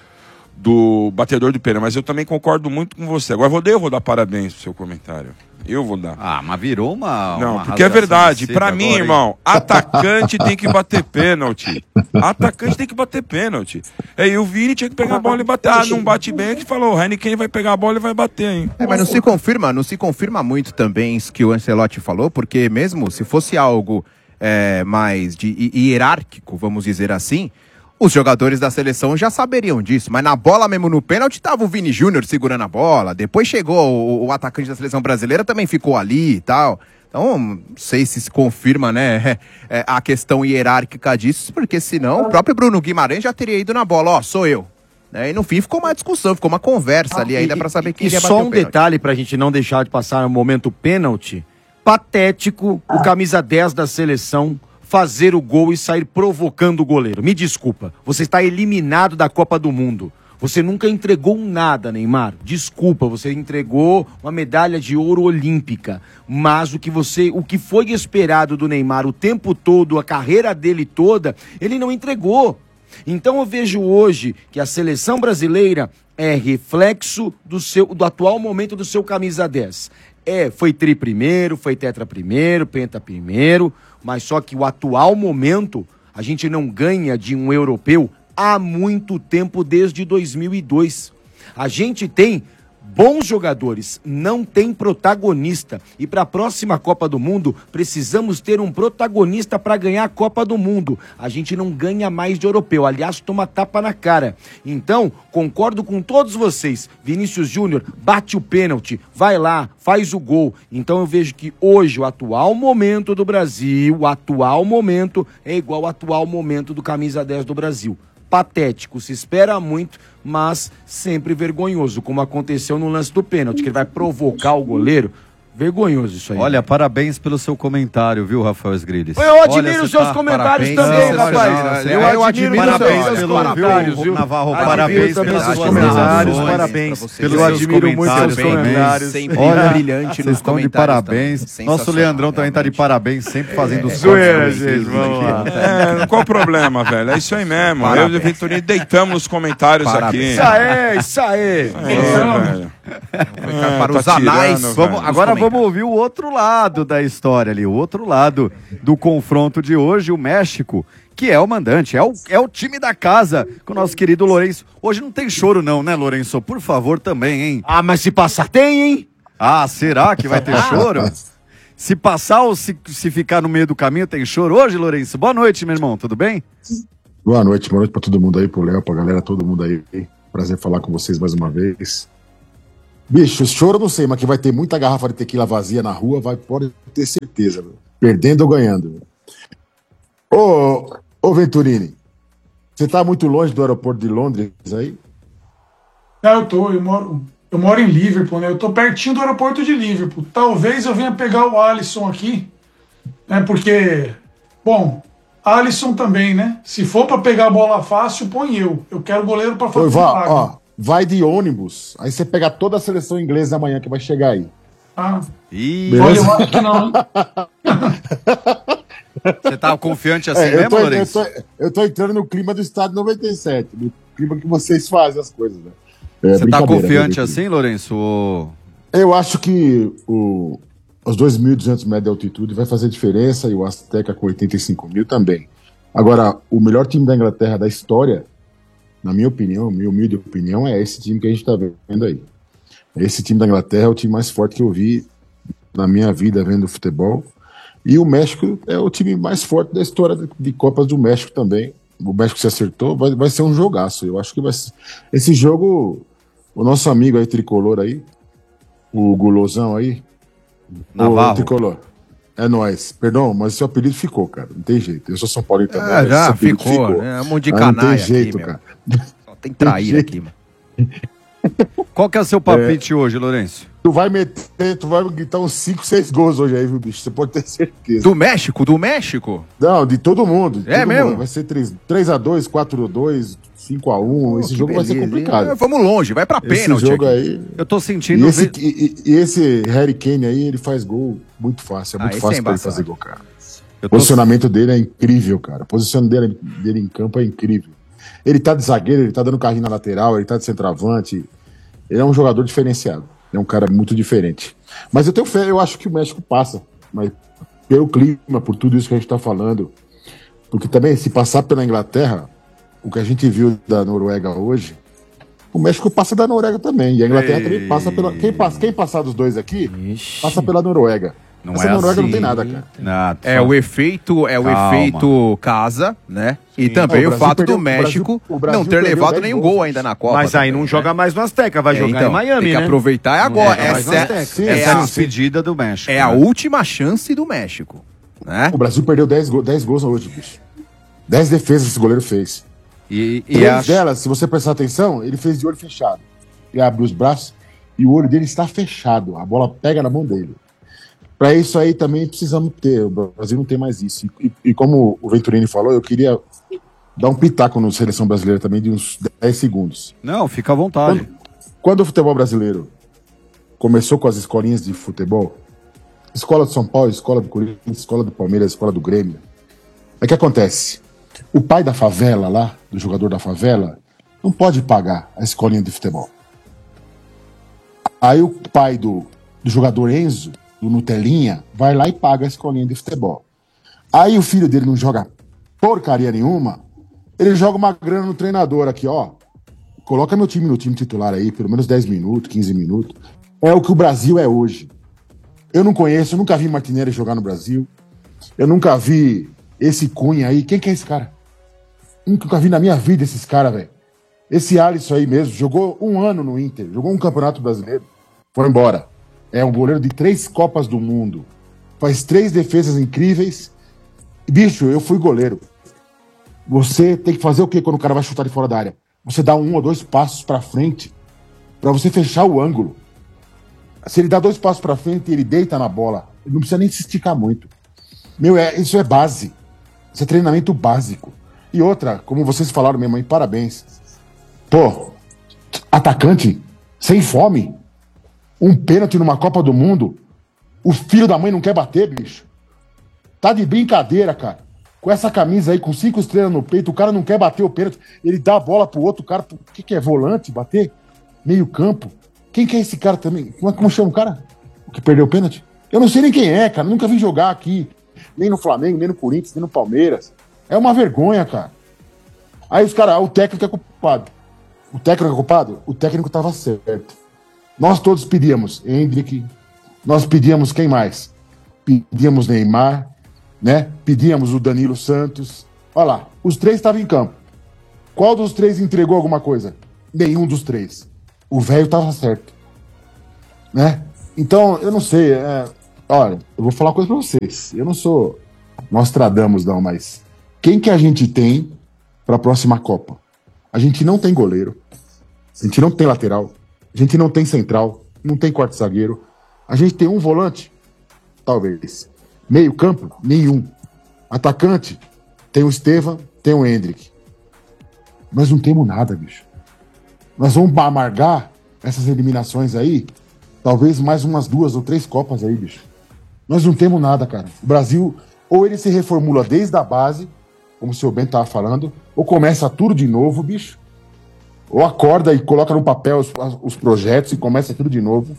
do batedor de pênalti. Mas eu também concordo muito com você. Agora vou dar, eu vou dar parabéns pro seu comentário. Eu vou dar. Ah, mas virou uma. Não, uma porque é rasgação verdade. de seda Pra mim, agora, hein? irmão, atacante tem que bater pênalti. Atacante tem que bater pênalti. Aí o Vini tinha que pegar a bola e bater. Ah, não bate bem, é que falou, o Heineken vai pegar a bola e vai bater, hein? É, mas não se confirma, não se confirma muito também isso que o Ancelotti falou, porque mesmo se fosse algo é, mais de hi- hierárquico, vamos dizer assim, os jogadores da seleção já saberiam disso, mas na bola mesmo no pênalti tava o Vini Júnior segurando a bola, depois chegou o, o atacante da seleção brasileira, também ficou ali e tal. Então, não sei se se confirma, né, é, a questão hierárquica disso, porque senão o próprio Bruno Guimarães já teria ido na bola, ó, sou eu. Né? E no fim ficou uma discussão, ficou uma conversa ali ainda pra saber quem E ia só bater um o pênalti. detalhe pra gente não deixar de passar o momento pênalti. Patético o camisa dez da seleção fazer o gol e sair provocando o goleiro. Me desculpa, você está eliminado da Copa do Mundo. Você nunca entregou nada, Neymar. Desculpa, você entregou uma medalha de ouro olímpica. Mas o que você, o que foi esperado do Neymar o tempo todo, a carreira dele toda, ele não entregou. Então eu vejo hoje que a seleção brasileira é reflexo do seu, do atual momento do seu camisa dez. É, foi tri primeiro, foi tetra primeiro, penta primeiro, mas só que o atual momento a gente não ganha de um europeu há muito tempo, desde dois mil e dois. A gente tem bons jogadores, não tem protagonista. E para a próxima Copa do Mundo, precisamos ter um protagonista para ganhar a Copa do Mundo. A gente não ganha mais de europeu, aliás, toma tapa na cara. Então, concordo com todos vocês. Vinícius Júnior bate o pênalti, vai lá, faz o gol. Então eu vejo que hoje o atual momento do Brasil, o atual momento é igual ao atual momento do camisa dez do Brasil. Patético, se espera muito, mas sempre vergonhoso, como aconteceu no lance do pênalti, que ele vai provocar o goleiro. Vergonhoso isso aí. Olha, parabéns pelo seu comentário, viu, Rafael Sgrilles? Eu admiro Olha, os você seus tá- comentários parabéns. também, Não, rapaz. não, Eu, eu admiro os parabéns seus pelo, comentários, viu, viu? Navarro, Admiro parabéns também pelas seus suas comentários, narrações, parabéns. pelos Eu seus admiro muito comentários seus também. comentários. Sempre Olha, brilhante vocês nos estão de comentários parabéns. também. Nosso Sensacional, Leandrão também tá de parabéns, sempre fazendo os Zoeira, cortes gente, precisos vamos aqui. lá. É, qual o problema, velho? É isso aí mesmo. Parabéns. Eu e o Vitorino deitamos nos comentários Parabéns. aqui. Isso aí, isso aí. É, velho. É, para tá os anais. tirando, Vamos, velho. agora vamos ouvir o outro lado da história ali, o outro lado do confronto de hoje, o México, que é o mandante, é o, é o time da casa, com o nosso querido Lourenço. Hoje não tem choro não, né, Lourenço? Por favor, também, hein? Ah, mas se passar tem, hein? Ah, será que vai ter choro? Se passar ou se, se ficar no meio do caminho, tem choro hoje, Lourenço? Boa noite, meu irmão, tudo bem? Boa noite, boa noite pra todo mundo aí, pro Léo, pra galera, todo mundo aí. prazer falar com vocês mais uma vez. Bicho, choro eu não sei, mas que vai ter muita garrafa de tequila vazia na rua, vai, pode ter certeza, meu. Perdendo ou ganhando. Ô, ô Venturini, você tá muito longe do aeroporto de Londres aí? Não, eu tô, eu moro, eu moro em Liverpool, né? Eu tô pertinho do aeroporto de Liverpool. Talvez eu venha pegar o Alisson aqui, né? Porque, bom, Alisson também, né? Se for pra pegar a bola fácil, põe eu. Eu quero goleiro pra fazer vai, ó, vai de ônibus, aí você pega toda a seleção inglesa amanhã que vai chegar aí. Ah. Ih, olha, eu acho que não, hein? Você tá confiante assim É, eu, mesmo, tô, eu, Lourenço? tô, eu tô entrando no clima do Estádio noventa e sete, no clima que vocês fazem as coisas, né? É, Você tá brincadeira, confiante né? assim, Lourenço? Eu acho que o, os dois mil e duzentos metros de altitude vai fazer diferença e o Azteca com oitenta e cinco mil também. Agora, o melhor time da Inglaterra da história, na minha opinião, minha humilde opinião, é esse time que a gente tá vendo aí. Esse time da Inglaterra é o time mais forte que eu vi na minha vida vendo futebol. E o México é o time mais forte da história de, de Copas do México também. O México se acertou, vai, vai ser um jogaço. Eu acho que vai ser. Esse jogo, o nosso amigo aí, tricolor aí, o Gulosão aí, Navarro. o tricolor. É nóis. Perdão, mas seu apelido ficou, cara. Não tem jeito. Eu sou São Paulino também. Ah, mas já esse apelido ficou, né? É um monte de Ah, canalha não tem jeito, aqui, meu. cara. Só tem traíra aqui, mano. Qual que é o seu palpite hoje, Lourenço? Tu vai meter, tu vai gritar uns cinco, seis gols hoje aí, viu, bicho? Você pode ter certeza. Do México? Do México? Não, de todo mundo. de É todo mesmo? mundo. Vai ser três a dois, quatro a dois, cinco a um. Esse que jogo vai ser beleza, complicado. hein? Vamos longe, vai pra Esse pênalti jogo aqui. aí. Eu tô sentindo... E esse, ve- e, e- e esse Harry Kane aí, ele faz gol muito fácil. É Ah, muito esse é fácil pra ele embaçado. fazer gol, cara. Eu O tô- posicionamento dele é incrível, cara. O posicionamento dele, dele em campo é incrível. Ele tá de zagueiro, ele tá dando carrinho na lateral, ele tá de centroavante. Ele é um jogador diferenciado. É um cara muito diferente. Mas eu tenho fé, eu acho que o México passa. Mas pelo clima, por tudo isso que a gente tá falando. Porque também, se passar pela Inglaterra, o que a gente viu da Noruega hoje, o México passa da Noruega também. E a Inglaterra Ei. também passa pela. Quem, passa, quem passar dos dois aqui, passa pela Noruega. Não Essa é Noruega assim. não tem nada, cara. Nada. É o efeito, é o Calma. efeito casa, né? E Sim. também Não, o o Brasil fato perdeu- do o Brasil- México o Brasil não ter perdeu levado dez nenhum gols. gol ainda na Copa. Mas aí também, não né? joga mais no Azteca, vai É, jogar então, em Miami, tem que né? aproveitar agora. É, mas no essa Azteca. é, Sim, é sim, a sim. despedida do México. É a né? última chance do México, né? O Brasil perdeu dez, go- dez gols hoje, bicho. dez defesas esse goleiro fez. E, e Três acho- delas, se você prestar atenção, ele fez de olho fechado. Ele abriu os braços e o olho dele está fechado. A bola pega na mão dele. Para isso aí também precisamos ter. O Brasil não tem mais isso. E, e como o Venturini falou, eu queria dar um pitaco na seleção brasileira também de uns dez segundos. Não, fica à vontade. Quando, quando o futebol brasileiro começou com as escolinhas de futebol, escola de São Paulo, escola do Corinthians, escola do Palmeiras, escola do Grêmio, o que acontece? O pai da favela lá, do jogador da favela, não pode pagar a escolinha de futebol. Aí o pai do, do jogador Enzo, do Nutelinha, vai lá e paga a escolinha de futebol. Aí o filho dele não joga porcaria nenhuma, ele joga uma grana no treinador aqui, ó. Coloca meu time no time titular aí, pelo menos dez minutos, quinze minutos. É o que o Brasil é hoje. Eu não conheço, eu nunca vi Martinelli jogar no Brasil. Eu nunca vi esse Cunha aí. Quem que é esse cara? Nunca vi na minha vida esses caras, velho. Esse Alisson aí mesmo, jogou um ano no Inter, jogou um campeonato brasileiro, foi embora. É um goleiro de três Copas do Mundo. Faz três defesas incríveis. Bicho, eu fui goleiro. Você tem que fazer o quê quando o cara vai chutar de fora da área? Você dá um ou dois passos pra frente pra você fechar o ângulo. Se ele dá dois passos pra frente e ele deita na bola, ele não precisa nem se esticar muito. Meu, é, isso é base. Isso é treinamento básico. E outra, como vocês falaram, minha mãe, parabéns. Pô, atacante, sem fome, um pênalti numa Copa do Mundo, o filho da mãe não quer bater, bicho. Tá de brincadeira, cara. Com essa camisa aí, com cinco estrelas no peito, o cara não quer bater o pênalti, ele dá a bola pro outro cara. O que, que é? Volante? Bater? Meio campo? Quem que é esse cara também? Como, como chama o cara? O que perdeu o pênalti? Eu não sei nem quem é, cara. Nunca vi jogar aqui. Nem no Flamengo, nem no Corinthians, nem no Palmeiras. É uma vergonha, cara. Aí os caras, ah, o técnico é culpado. O técnico é culpado? O técnico tava certo. Nós todos pedíamos Hendrick, nós pedíamos quem mais? Pedíamos Neymar, né? Pedíamos o Danilo Santos. Olha lá, os três estavam em campo. Qual dos três entregou alguma coisa? Nenhum dos três. O velho tava certo. Né? Então, eu não sei. É... Olha, eu vou falar uma coisa pra vocês. Eu não sou Nostradamus, não, mas quem que a gente tem pra próxima Copa? A gente não tem goleiro. A gente não tem lateral. A gente não tem central. Não tem quarto zagueiro. A gente tem um volante? Talvez. Meio campo? Nenhum. Atacante? Tem o Estevam, tem o Hendrick. Nós não temos nada, bicho. Nós vamos amargar essas eliminações aí, talvez mais umas duas ou três Copas aí, bicho. Nós não temos nada, cara. O Brasil, ou ele se reformula desde a base, como o senhor Bento tava falando, ou começa tudo de novo, bicho. Ou acorda e coloca no papel os, os projetos e começa tudo de novo.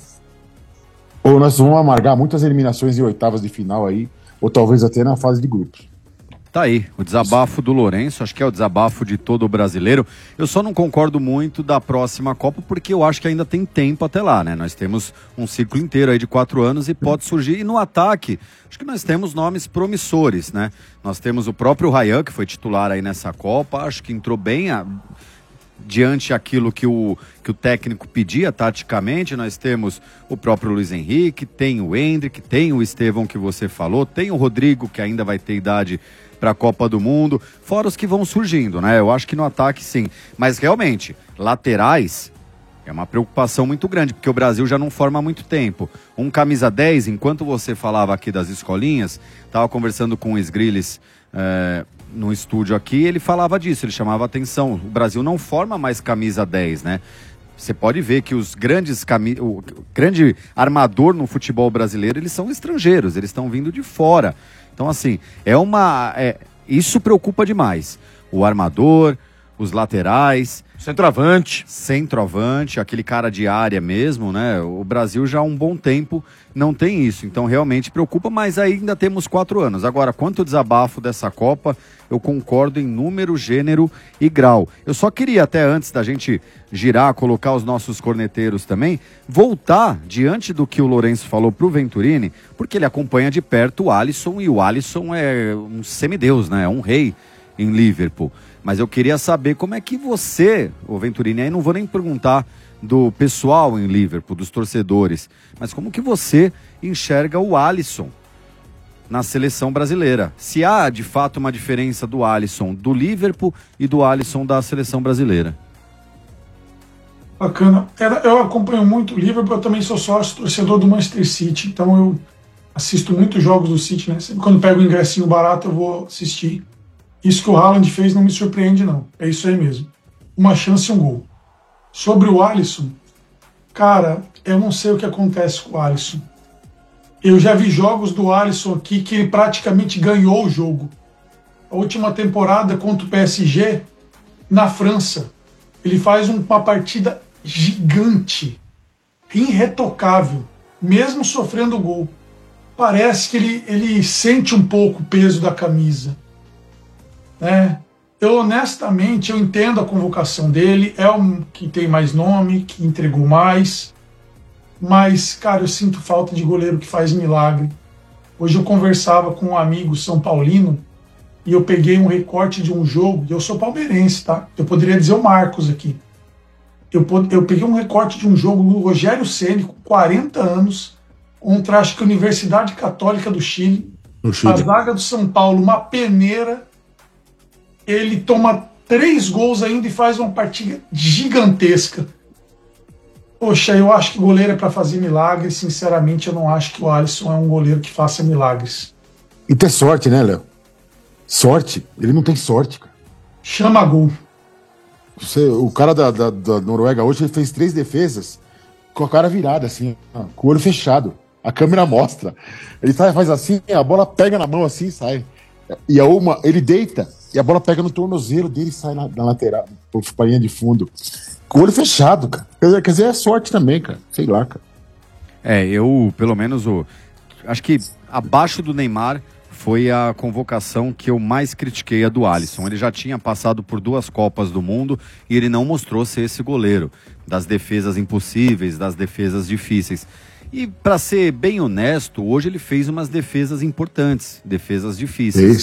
Ou nós vamos amargar muitas eliminações em oitavas de final aí, ou talvez até na fase de grupos. Tá aí, o desabafo do Lourenço, acho que é o desabafo de todo o brasileiro. Eu só não concordo muito da próxima Copa, porque eu acho que ainda tem tempo até lá, né? Nós temos um ciclo inteiro aí de quatro anos e pode surgir. E no ataque, acho que nós temos nomes promissores, né? Nós temos o próprio Ryan, que foi titular aí nessa Copa, acho que entrou bem a... diante aquilo que o, que o técnico pedia taticamente. Nós temos o próprio Luiz Henrique, tem o Hendrick, tem o Estevão que você falou, tem o Rodrigo, que ainda vai ter idade para a Copa do Mundo, fora os que vão surgindo, né? Eu acho que no ataque sim, mas realmente, laterais é uma preocupação muito grande, porque o Brasil já não forma há muito tempo. Um camisa dez, enquanto você falava aqui das escolinhas, estava conversando com o Sgrillis é, no estúdio aqui, ele falava disso, ele chamava atenção, o Brasil não forma mais camisa dez, né? Você pode ver que os grandes cami... o grande armador no futebol brasileiro, eles são estrangeiros, eles estão vindo de fora. Então, assim, é uma. É... Isso preocupa demais. O armador, os laterais. Centroavante. Centroavante, aquele cara de área mesmo, né? O Brasil já há um bom tempo não tem isso. Então, realmente preocupa, mas ainda temos quatro anos. Agora, quanto ao desabafo dessa Copa, eu concordo em número, gênero e grau. Eu só queria, até antes da gente girar, colocar os nossos corneteiros também, voltar diante do que o Lourenço falou pro Venturini, porque ele acompanha de perto o Alisson, e o Alisson é um semideus, né? É um rei em Liverpool. Mas eu queria saber como é que você, o Venturini, aí não vou nem perguntar do pessoal em Liverpool, dos torcedores, mas como que você enxerga o Alisson na seleção brasileira? Se há, de fato, uma diferença do Alisson do Liverpool e do Alisson da seleção brasileira. Bacana. Eu acompanho muito o Liverpool, eu também sou sócio torcedor do Manchester City, então eu assisto muitos jogos do City, né? Sempre quando pego um ingressinho barato eu vou assistir. Isso que o Haaland fez não me surpreende, não. É isso aí mesmo. Uma chance e um gol. Sobre o Alisson, cara, eu não sei o que acontece com o Alisson. Eu já vi jogos do Alisson aqui que ele praticamente ganhou o jogo. A última temporada contra o P S G, na França, ele faz uma partida gigante, irretocável, mesmo sofrendo gol. Parece que ele, ele sente um pouco o peso da camisa. É, eu honestamente eu entendo a convocação dele, é um que tem mais nome, que entregou mais, mas cara, eu sinto falta de goleiro que faz milagre. Hoje eu conversava com um amigo São Paulino e eu peguei um recorte de um jogo, e eu sou palmeirense, tá? Eu poderia dizer o Marcos aqui. Eu, eu peguei um recorte de um jogo do Rogério Ceni com quarenta anos, contra acho que a Universidade Católica do Chile, no Chile. A zaga do São Paulo, uma peneira. Ele toma três gols ainda e faz uma partida gigantesca. Poxa, eu acho que goleiro é para fazer milagres. Sinceramente, eu não acho que o Alisson é um goleiro que faça milagres. E ter sorte, né, Léo? Sorte? Ele não tem sorte, cara. Chama gol. Você, o cara da, da, da Noruega hoje ele fez três defesas com a cara virada, assim, ó, com o olho fechado. A câmera mostra. Ele sai, faz assim, a bola pega na mão assim e sai. E a uma, ele deita e a bola pega no tornozelo dele e sai na, na lateral, por painha de fundo. Com o olho fechado, cara. Quer dizer, quer dizer, é sorte também, cara. Sei lá, cara. É, eu, pelo menos, o, acho que abaixo do Neymar foi a convocação que eu mais critiquei, a do Alisson. Ele já tinha passado por duas Copas do Mundo e ele não mostrou ser esse goleiro das defesas impossíveis, das defesas difíceis. E, para ser bem honesto, hoje ele fez umas defesas importantes, defesas difíceis. Isso.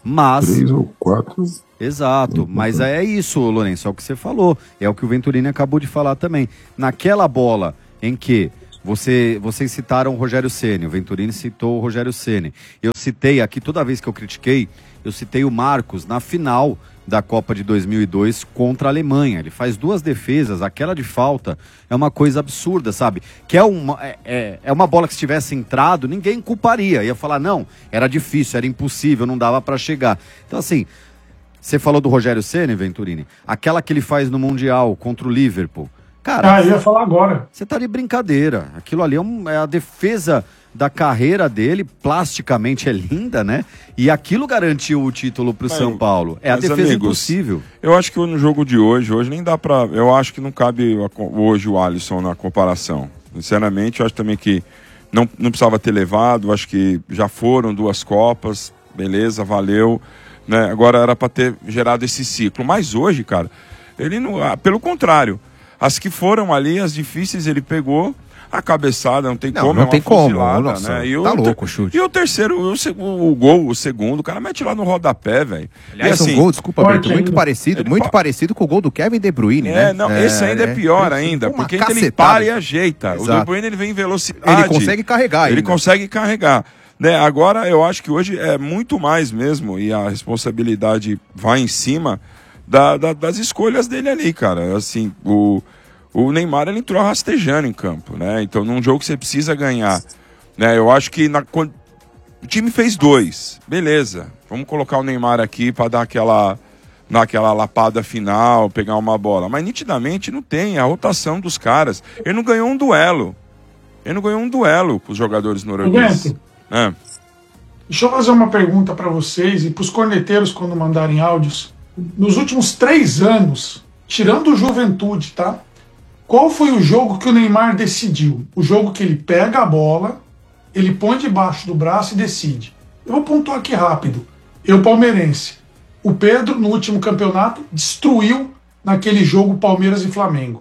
Mas... Três ou quatro. Exato, mas é isso, Lourenço, é o que você falou. É o que o Venturini acabou de falar também. Naquela bola em que você, vocês citaram o Rogério Ceni, o Venturini citou o Rogério Ceni. Eu citei aqui, toda vez que eu critiquei, eu citei o Marcos na final da Copa de dois mil e dois contra a Alemanha. Ele faz duas defesas, aquela de falta é uma coisa absurda, sabe? Que é uma, é, é, é uma bola que se tivesse entrado, ninguém culparia. Ia falar, não, era difícil, era impossível, não dava pra chegar. Então assim, você falou do Rogério Ceni, Venturini, aquela que ele faz no Mundial contra o Liverpool. Cara, ah, eu ia falar agora. Você tá de brincadeira. Aquilo ali é, um, é a defesa da carreira dele, plasticamente é linda, né? E aquilo garantiu o título pro Mas, São Paulo. É a defesa amigos, impossível. Eu acho que no jogo de hoje, hoje nem dá pra... Eu acho que não cabe hoje o Alisson na comparação. Sinceramente, eu acho também que não, não precisava ter levado. Eu acho que já foram duas Copas. Beleza, valeu. Né? Agora era pra ter gerado esse ciclo. Mas hoje, cara, ele não... Pelo contrário. As que foram ali, as difíceis, ele pegou... A cabeçada, não tem não, como, não é uma tem como, fuzilada, nossa, né? E tá o, louco o chute. E o terceiro, o, o, o gol, o segundo, o cara mete lá no rodapé, velho. Aliás, assim, um gol, desculpa, Berto, muito parecido, ele muito pa... parecido com o gol do Kevin De Bruyne, é, né? Não, é, esse ainda é, é pior é, ainda, porque cacetada. ele para e ajeita. Exato. O De Bruyne, ele vem em velocidade. Ele consegue carregar Ele ainda. consegue carregar. Né? Agora, eu acho que hoje é muito mais mesmo, e a responsabilidade vai em cima da, da, das escolhas dele ali, cara. Assim, o... O Neymar, ele entrou rastejando em campo, né? Então, num jogo que você precisa ganhar, né? Eu acho que na, quando, o time fez dois, beleza. Vamos colocar o Neymar aqui para dar aquela, naquela lapada final, pegar uma bola. Mas nitidamente não tem a rotação dos caras. Ele não ganhou um duelo. Ele não ganhou um duelo com os jogadores noruegueses. É. Deixa eu fazer uma pergunta para vocês e para os corneteiros quando mandarem áudios. Nos últimos três anos, tirando o Juventude, tá? Qual foi o jogo que o Neymar decidiu? O jogo que ele pega a bola, ele põe debaixo do braço e decide. Eu vou pontuar aqui rápido. Eu, palmeirense. O Pedro, no último campeonato, destruiu naquele jogo Palmeiras e Flamengo.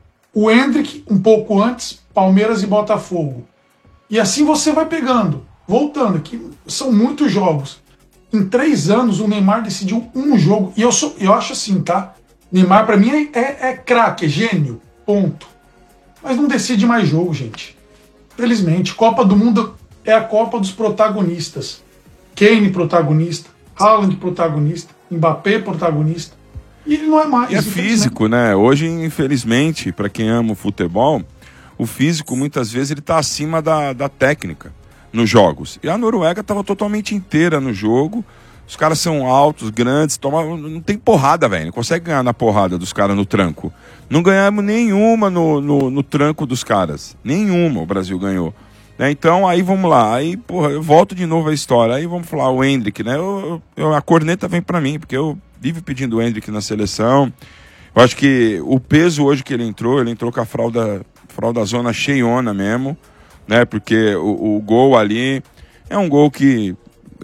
O Endrick, um pouco antes, Palmeiras e Botafogo. E assim você vai pegando, voltando, aqui são muitos jogos. Em três anos, o Neymar decidiu um jogo. E eu, sou, eu acho assim, tá? Neymar, pra mim, é, é, é craque, é gênio. Ponto. Mas não decide mais jogo, gente. Felizmente, Copa do Mundo é a Copa dos protagonistas. Kane protagonista, Haaland protagonista, Mbappé protagonista. E ele não é mais. E é físico, né? Hoje, infelizmente, para quem ama o futebol, o físico muitas vezes ele tá acima da, da técnica nos jogos. E a Noruega estava totalmente inteira no jogo. Os caras são altos, grandes, toma, não tem porrada, velho. Não consegue ganhar na porrada dos caras no tranco. Não ganhamos nenhuma no, no, no tranco dos caras. Nenhuma o Brasil ganhou. Né? Então, aí vamos lá. Aí, porra, eu volto de novo a história. Aí vamos falar o Endrick, né? Eu, eu, a corneta vem pra mim, porque eu vivo pedindo o Endrick na seleção. Eu acho que o peso hoje que ele entrou, ele entrou com a fralda, fralda zona cheiona mesmo, né? Porque o, o gol ali é um gol que...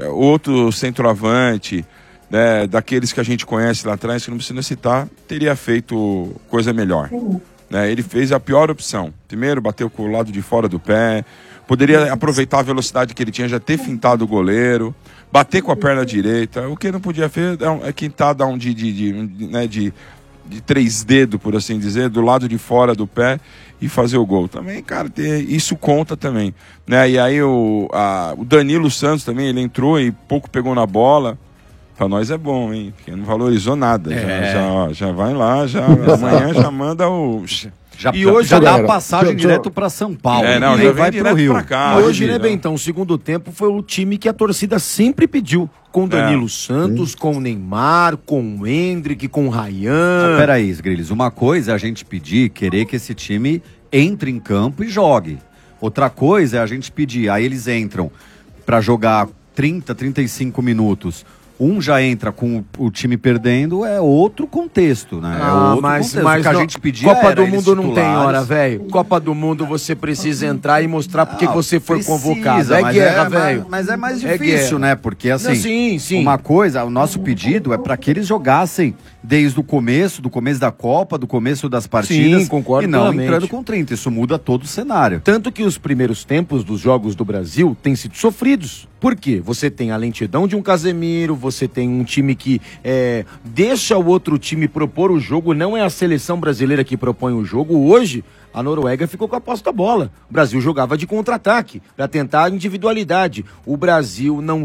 outro centroavante, né, daqueles que a gente conhece lá atrás, que não precisa citar, teria feito coisa melhor. Uhum. Né, ele fez a pior opção. Primeiro, bateu com o lado de fora do pé, poderia aproveitar a velocidade que ele tinha, já ter fintado o goleiro, bater com a perna direita. O que não podia fazer é quintar, dar um de, de, de, né, de, de três dedos, por assim dizer, do lado de fora do pé e fazer o gol. Também, cara, isso conta também. Né? E aí o, a, o Danilo Santos também, ele entrou e pouco pegou na bola. Pra nós é bom, hein? Porque não valorizou nada. É. Já, já, já vai lá, já, amanhã já manda o... Já, e hoje já dá a passagem direto para São Paulo. É, não, e já vai pro Rio. Pra cá, hoje, né, Bentão? O segundo tempo foi o time que a torcida sempre pediu. Com Danilo é. Santos, com o Neymar, com o Endrick, com o Ryan. Ah, peraí, Sgrilles. Uma coisa é a gente pedir, querer que esse time entre em campo e jogue. Outra coisa é a gente pedir, aí eles entram para jogar trinta, trinta e cinco minutos. Um já entra com o time perdendo, é outro contexto, né? Ah, é outro mas, contexto. Mas o que a não, gente pedia Copa era do Mundo não tem titulares. hora, velho. Copa do Mundo você precisa entrar e mostrar porque ah, você foi precisa, convocado. É mas guerra, é, velho. Mas é mais é difícil, né? Porque assim, não, sim, sim. uma coisa, o nosso pedido é para que eles jogassem desde o começo, do começo da Copa, do começo das partidas. Sim, concordo e não plenamente. entrando com trinta. Isso muda todo o cenário. Tanto que os primeiros tempos dos jogos do Brasil têm sido sofridos. Por quê? Você tem a lentidão de um Casemiro, você tem um time que é, deixa o outro time propor o jogo, não é a seleção brasileira que propõe o jogo. Hoje, a Noruega ficou com a posse da bola. O Brasil jogava de contra-ataque, para tentar a individualidade. O Brasil não